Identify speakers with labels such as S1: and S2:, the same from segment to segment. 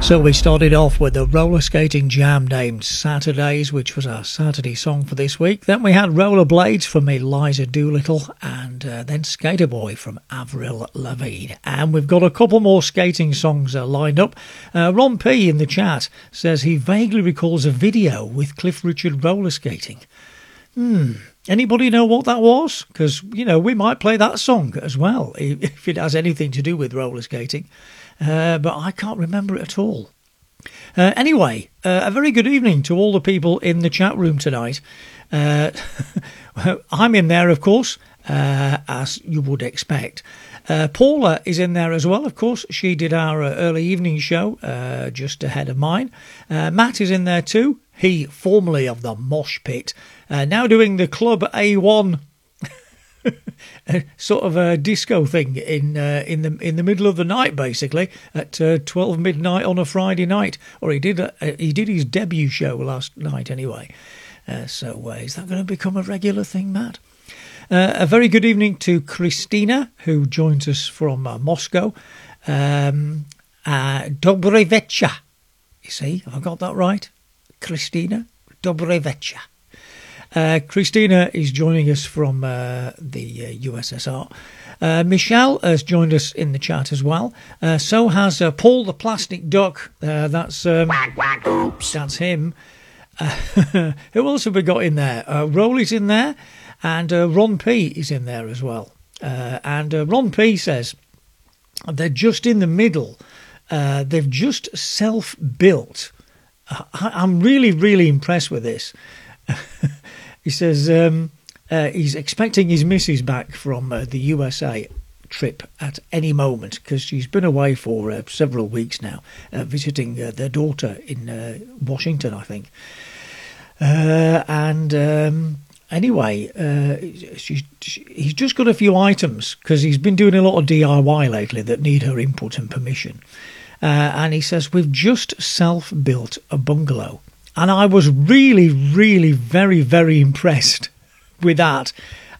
S1: So we started off with the roller skating jam named Saturdays, which was our Saturday song for this week. Then we had Rollerblades from Eliza Doolittle, and then Skater Boy from Avril Lavigne. And we've got a couple more skating songs lined up. Ron P in the chat says he vaguely recalls a video with Cliff Richard roller skating. Anybody know what that was? Because, you know, we might play that song as well if it has anything to do with roller skating. But I can't remember it at all. Anyway, a very good evening to all the people in the chat room tonight. I'm in there, of course, as you would expect. Paula is in there as well, of course. She did our early evening show just ahead of mine. Matt is in there too. He, formerly of the Mosh Pit, now doing the Club A1 sort of a disco thing in the middle of the night, basically at 12 midnight on a Friday night. Or he did his debut show last night anyway. So is that going to become a regular thing, Matt? A very good evening to Christina, who joins us from Moscow. Dobry Večer. You see, have I got that right? Christina, Dobry Večer. Christina is joining us from the USSR. Michelle has joined us in the chat as well. So has Paul the Plastic Duck. That's that's him. Who else have we got in there? Rolly's in there, and Ron P is in there as well. And Ron P says they're just in the middle. They've just self-built. I'm really, really impressed with this. He says he's expecting his missus back from the USA trip at any moment because she's been away for several weeks now, visiting their daughter in Washington, I think. Anyway, he's just got a few items because he's been doing a lot of DIY lately that need her input and permission. And he says, we've just self-built a bungalow. And I was really, really very, very impressed with that.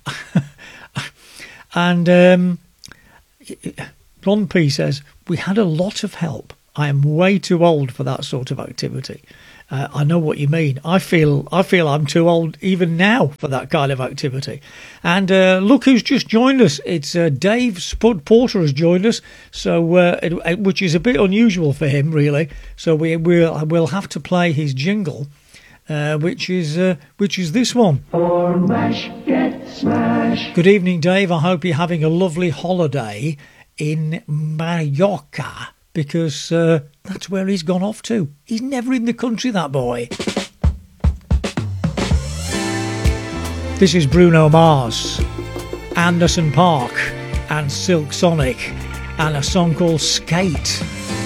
S1: And Ron P says, we had a lot of help. I am way too old for that sort of activity. I know what you mean. I feel I'm too old even now for that kind of activity. And look who's just joined us. It's Dave Spud Porter has joined us, so which is a bit unusual for him, really. So we'll have to play his jingle, which is this one. For Mash Get Smash. Good evening, Dave. I hope you're having a lovely holiday in Mallorca. Because that's where he's gone off to. He's never in the country, that boy. This is Bruno Mars, Anderson Paak and Silk Sonic, and a song called Skate.